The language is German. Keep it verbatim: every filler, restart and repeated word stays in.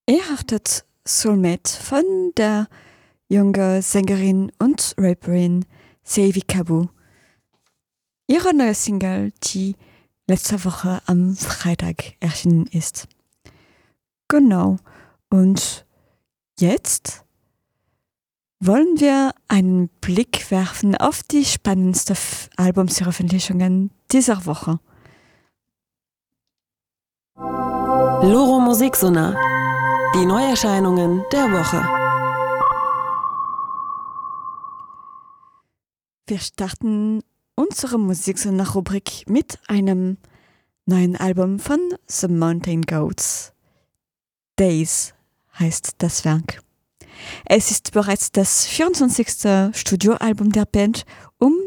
Ihr hörtet Soulmate von der jungen Sängerin und Rapperin Sevi Kabu. Ihre neue Single, die letzte Woche am Freitag erschienen ist. Genau. Und jetzt wollen wir einen Blick werfen auf die spannendsten F- Albumsveröffentlichungen dieser Woche. Loro Musiksona. Die Neuerscheinungen der Woche. Wir starten unsere Musiksona-Rubrik mit einem neuen Album von The Mountain Goats. Days heißt das Werk. Es ist bereits das vierundzwanzigste Studioalbum der Band, um